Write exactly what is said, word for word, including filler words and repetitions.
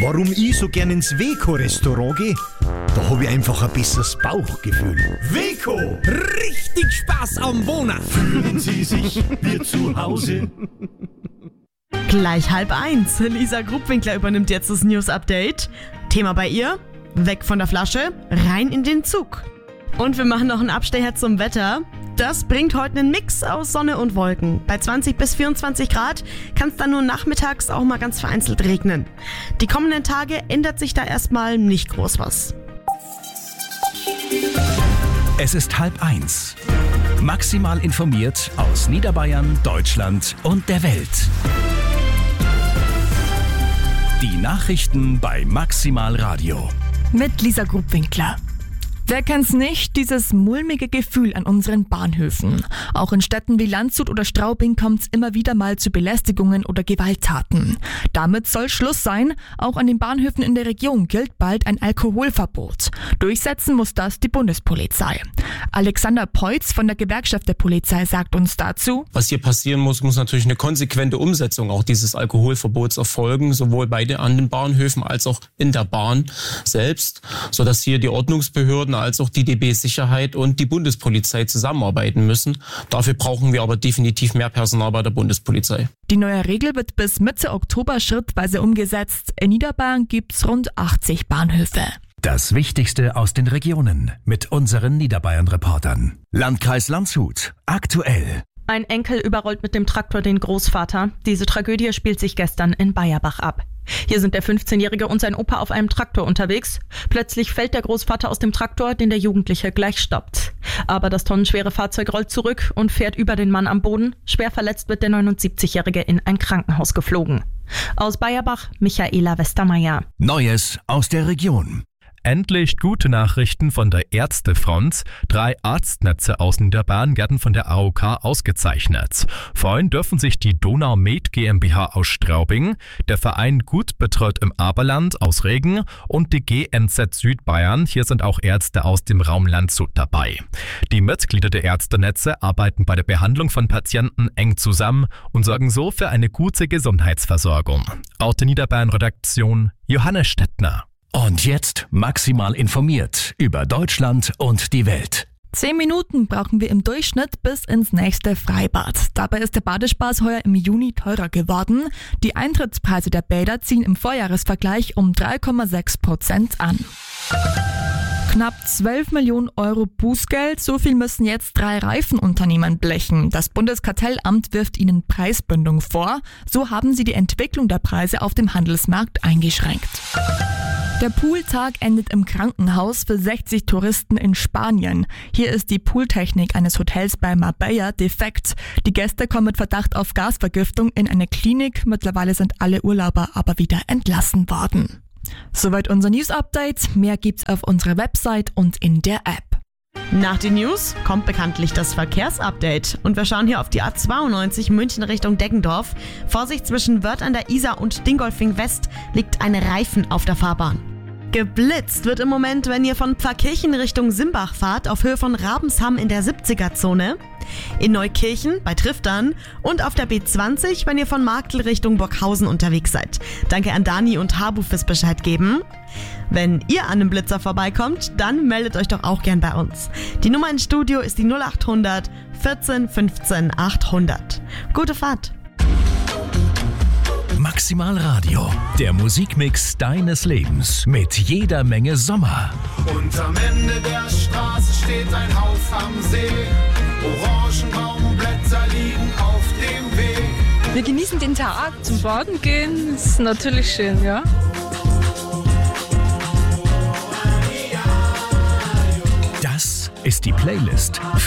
Warum ich so gern ins Weco-Restaurant gehe? Da habe ich einfach ein besseres Bauchgefühl. Weco! Richtig Spaß am Wohnen. Fühlen Sie sich wie zu Hause? Gleich halb eins. Lisa Grubwinkler übernimmt jetzt das News-Update. Thema bei ihr: weg von der Flasche, rein in den Zug. Und wir machen noch einen Abstecher zum Wetter. Das bringt heute einen Mix aus Sonne und Wolken. Bei zwanzig bis vierundzwanzig Grad kann es dann nur nachmittags auch mal ganz vereinzelt regnen. Die kommenden Tage ändert sich da erstmal nicht groß was. Es ist halb eins. Maximal informiert aus Niederbayern, Deutschland und der Welt. Die Nachrichten bei Maximal Radio. Mit Lisa Grubwinkler. Wer kennt's nicht, dieses mulmige Gefühl an unseren Bahnhöfen. Auch in Städten wie Landshut oder Straubing kommt's immer wieder mal zu Belästigungen oder Gewalttaten. Damit soll Schluss sein. Auch an den Bahnhöfen in der Region gilt bald ein Alkoholverbot. Durchsetzen muss das die Bundespolizei. Alexander Peutz von der Gewerkschaft der Polizei sagt uns dazu: Was hier passieren muss, muss natürlich eine konsequente Umsetzung auch dieses Alkoholverbots erfolgen, sowohl bei den, an den Bahnhöfen als auch in der Bahn selbst, sodass hier die Ordnungsbehörden als auch die D B Sicherheit und die Bundespolizei zusammenarbeiten müssen. Dafür brauchen wir aber definitiv mehr Personal bei der Bundespolizei. Die neue Regel wird bis Mitte Oktober schrittweise umgesetzt. In Niederbayern gibt's rund achtzig Bahnhöfe. Das Wichtigste aus den Regionen mit unseren Niederbayern-Reportern. Landkreis Landshut. Aktuell. Ein Enkel überrollt mit dem Traktor den Großvater. Diese Tragödie spielt sich gestern in Bayerbach ab. Hier sind der fünfzehnjährige und sein Opa auf einem Traktor unterwegs. Plötzlich fällt der Großvater aus dem Traktor, den der Jugendliche gleich stoppt. Aber das tonnenschwere Fahrzeug rollt zurück und fährt über den Mann am Boden. Schwer verletzt wird der neunundsiebzigjährige in ein Krankenhaus geflogen. Aus Bayerbach, Michaela Westermeier. Neues aus der Region. Endlich gute Nachrichten von der Ärztefront. Drei Arztnetze aus Niederbayern werden von der A O K ausgezeichnet. Freuen dürfen sich die Donau Med GmbH aus Straubing, der Verein Gut betreut im Aberland aus Regen und die G N Z Südbayern. Hier sind auch Ärzte aus dem Raum Landshut dabei. Die Mitglieder der Ärztenetze arbeiten bei der Behandlung von Patienten eng zusammen und sorgen so für eine gute Gesundheitsversorgung. Aus der Niederbayern-Redaktion Johannes Stettner. Und jetzt maximal informiert über Deutschland und die Welt. Zehn Minuten brauchen wir im Durchschnitt bis ins nächste Freibad. Dabei ist der Badespaß heuer im Juni teurer geworden. Die Eintrittspreise der Bäder ziehen im Vorjahresvergleich um drei Komma sechs Prozent an. Knapp zwölf Millionen Euro Bußgeld, so viel müssen jetzt drei Reifenunternehmen blechen. Das Bundeskartellamt wirft ihnen Preisbindung vor. So haben sie die Entwicklung der Preise auf dem Handelsmarkt eingeschränkt. Der Pooltag endet im Krankenhaus für sechzig Touristen in Spanien. Hier ist die Pooltechnik eines Hotels bei Marbella defekt. Die Gäste kommen mit Verdacht auf Gasvergiftung in eine Klinik. Mittlerweile sind alle Urlauber aber wieder entlassen worden. Soweit unser News-Update. Mehr gibt's auf unserer Website und in der App. Nach den News kommt bekanntlich das Verkehrsupdate. Und wir schauen hier auf die A zweiundneunzig München Richtung Deggendorf. Vorsicht, zwischen Wörth an der Isar und Dingolfing West liegt ein Reifen auf der Fahrbahn. Geblitzt wird im Moment, wenn ihr von Pfarrkirchen Richtung Simbach fahrt, auf Höhe von Rabensham in der siebziger-Zone. In Neukirchen bei Triftern und auf der B zwanzig, wenn ihr von Marktl Richtung Burghausen unterwegs seid. Danke an Dani und Habu fürs Bescheid geben. Wenn ihr an einem Blitzer vorbeikommt, dann meldet euch doch auch gern bei uns. Die Nummer ins Studio ist die null acht hundert vierzehn fünfzehn achthundert. Gute Fahrt! Maximal Radio, der Musikmix deines Lebens mit jeder Menge Sommer. Und am Ende der Straße steht ein Haus am See. Orangenbaumblätter liegen auf dem Weg. Wir genießen den Tag, zum Baden gehen, ist natürlich schön, ja. Das ist die Playlist